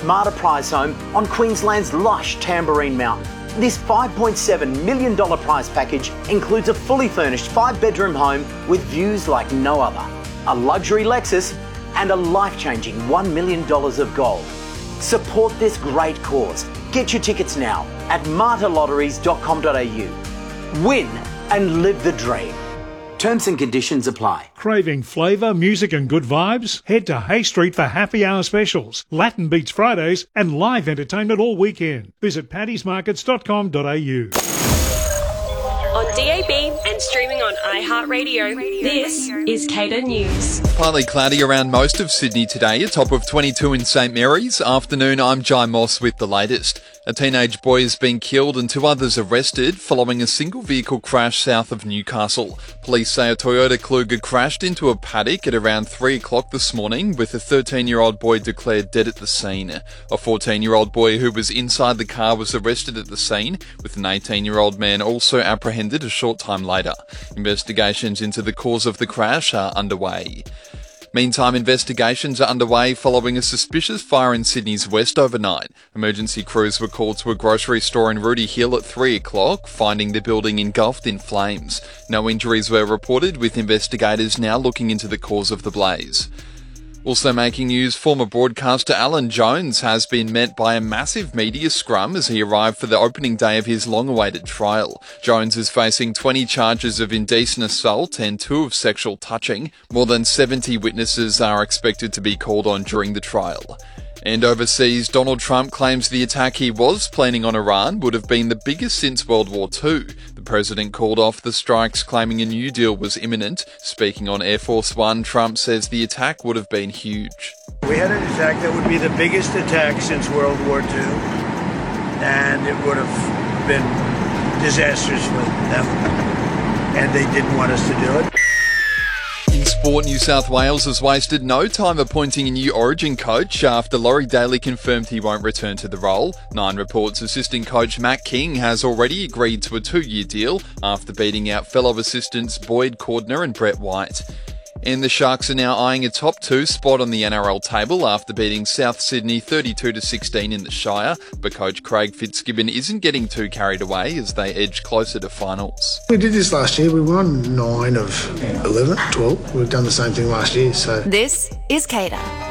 smarter prize home on Queensland's lush Tamborine Mountain. This $5.7 million prize package includes a fully furnished 5-bedroom home with views like no other, a luxury Lexus and a life-changing $1 million of gold. Support this great cause. Get your tickets now at martyrlotteries.com.au. Win and live the dream. Terms and conditions apply. Craving flavour, music and good vibes? Head to Hay Street for happy hour specials, Latin Beats Fridays and live entertainment all weekend. Visit paddysmarkets.com.au. On DAB and streaming on iHeartRadio, this is Cater News. Partly cloudy around most of Sydney today, a top of 22 in St Mary's. Afternoon, I'm Jai Moss with the latest. A teenage boy has been killed and 2 others arrested following a single vehicle crash south of Newcastle. Police say a Toyota Kluger crashed into a paddock at around 3 o'clock this morning, with a 13-year-old boy declared dead at the scene. A 14-year-old boy who was inside the car was arrested at the scene, with an 18-year-old man also apprehended a short time later. Investigations into the cause of the crash are underway. Meantime, investigations are underway following a suspicious fire in Sydney's west overnight. Emergency crews were called to a grocery store in Rooty Hill at 3 o'clock, finding the building engulfed in flames. No injuries were reported, with investigators now looking into the cause of the blaze. Also making news, former broadcaster Alan Jones has been met by a massive media scrum as he arrived for the opening day of his long-awaited trial. Jones is facing 20 charges of indecent assault and 2 of sexual touching. More than 70 witnesses are expected to be called on during the trial. And overseas, Donald Trump claims the attack he was planning on Iran would have been the biggest since World War II. The president called off the strikes, claiming a new deal was imminent. Speaking on Air Force One, Trump says the attack would have been huge. We had an attack that would be the biggest attack since World War II, and it would have been disastrous for them, and they didn't want us to do it. In sport, New South Wales has wasted no time appointing a new Origin coach after Laurie Daly confirmed he won't return to the role. Nine reports assistant coach Matt King has already agreed to a 2-year deal after beating out fellow assistants Boyd Cordner and Brett White. And the Sharks are now eyeing a top 2 spot on the NRL table after beating South Sydney 32-16 in the Shire, but coach Craig Fitzgibbon isn't getting too carried away as they edge closer to finals. We did this last year. We won 9 of 11, 12. We've done the same thing last year. So this is Cater.